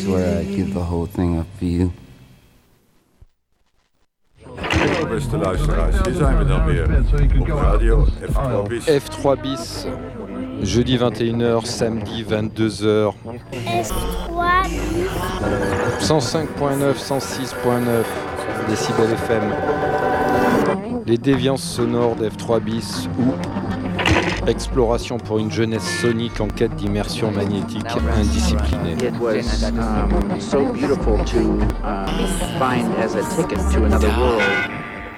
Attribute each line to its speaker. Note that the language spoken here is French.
Speaker 1: is where I give the whole thing up for you.
Speaker 2: Beste luisteraars, hier zijn we dan weer op radio F3 bis.
Speaker 3: F3 bis, jeudi 21h, samedi 22h.
Speaker 4: F3 bis.
Speaker 3: 105.9, 106.9 décibels FM. Les déviances sonores d'F3 bis ou exploration pour une jeunesse sonique en quête d'immersion magnétique indisciplinée.
Speaker 5: It was so beautiful to find as a ticket to another world.